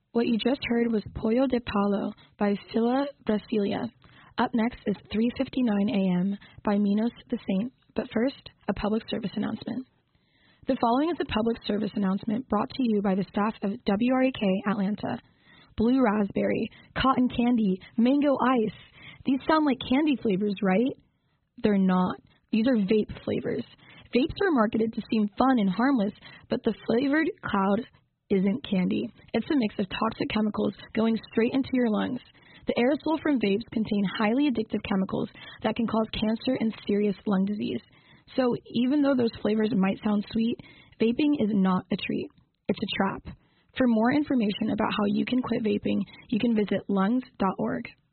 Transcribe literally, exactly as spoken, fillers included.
What you just heard was Pollo de Palo by Fila Brasilia. Up next is three fifty-nine a.m. by Minos the Saint, but first, a public service announcement. The following is a public service announcement brought to you by the staff of W R A K Atlanta. Blue raspberry, cotton candy, mango ice. These sound like candy flavors, right? They're not. These are vape flavors. Vapes are marketed to seem fun and harmless, but the flavored cloud isn't candy. It's a mix of toxic chemicals going straight into your lungs. The aerosol from vapes contain highly addictive chemicals that can cause cancer and serious lung disease. So even though those flavors might sound sweet, vaping is not a treat. It's a trap. For more information about how you can quit vaping, you can visit lungs dot org.